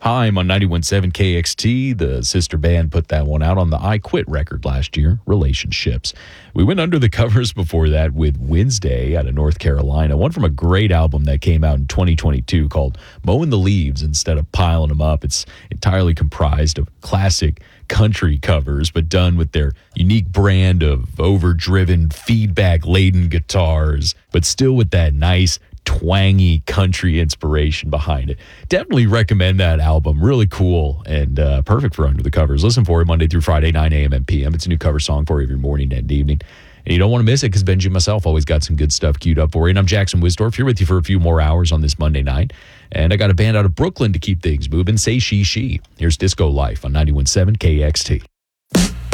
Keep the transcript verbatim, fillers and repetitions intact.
Haim on ninety-one point seven K X T. The sister band put that one out on the I Quit record last year, Relationships. We went under the covers before that with Wednesday out of North Carolina, one from a great album that came out in twenty twenty-two called Mowing the Leaves Instead of Piling Them Up. It's entirely comprised of classic country covers, but done with their unique brand of overdriven, feedback-laden guitars, but still with that nice, twangy country inspiration behind it. Definitely recommend that album. Really cool and uh, perfect for Under the Covers. Listen for it Monday through Friday, nine a.m. and p m. It's a new cover song for you every morning and evening. And you don't want to miss it because Benji and myself always got some good stuff queued up for you. And I'm Jackson Wisdorf here with you for a few more hours on this Monday night. And I got a band out of Brooklyn to keep things moving. Say She She. Here's Disco Life on ninety-one point seven K X T.